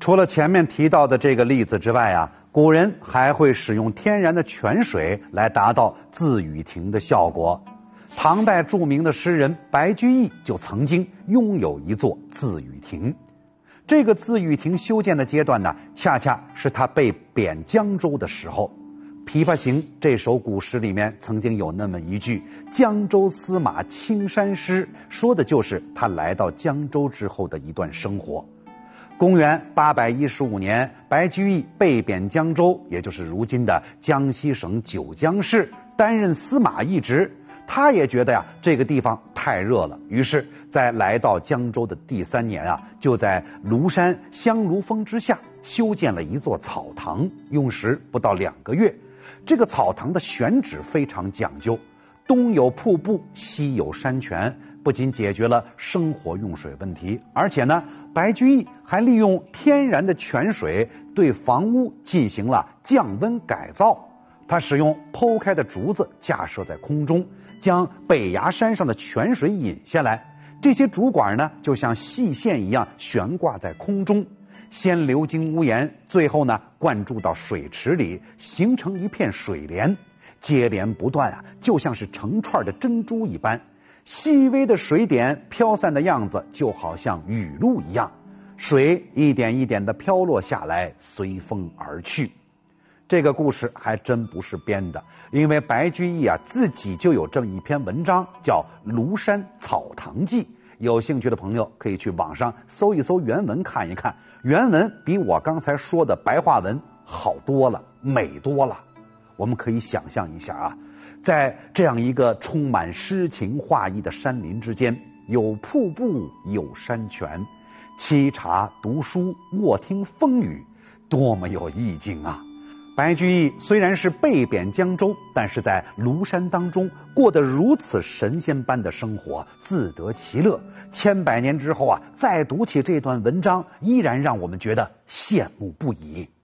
除了前面提到的这个例子之外啊，古人还会使用天然的泉水来达到自雨亭的效果。唐代著名的诗人白居易就曾经拥有一座自雨亭。这个自雨亭修建的阶段呢，恰恰是他被贬江州的时候。《琵琶行》这首古诗里面曾经有那么一句“江州司马青衫湿”，说的就是他来到江州之后的一段生活。公元815年，白居易被贬江州，也就是如今的江西省九江市，担任司马一职。他也觉得呀，这个地方太热了，于是在来到江州的第3年啊，就在庐山香炉峰之下修建了一座草堂，用时不到2个月。这个草堂的选址非常讲究，东有瀑布，西有山泉，不仅解决了生活用水问题，而且呢，白居易还利用天然的泉水对房屋进行了降温改造。他使用剖开的竹子架设在空中，将北崖山上的泉水引下来，这些竹管呢，就像细线一样悬挂在空中，先流经屋檐，最后呢灌注到水池里，形成一片水帘，接连不断啊，就像是成串的珍珠一般。细微的水点飘散的样子，就好像雨露一样，水一点一点地飘落下来，随风而去。这个故事还真不是编的，因为白居易啊自己就有这么一篇文章，叫《庐山草堂记》。有兴趣的朋友可以去网上搜一搜原文看一看，原文比我刚才说的白话文好多了，美多了。我们可以想象一下啊，在这样一个充满诗情画意的山林之间，有瀑布，有山泉，沏茶读书，卧听风雨，多么有意境啊！白居易虽然是被贬江州，但是在庐山当中过得如此神仙般的生活，自得其乐。千百年之后啊，再读起这段文章，依然让我们觉得羡慕不已。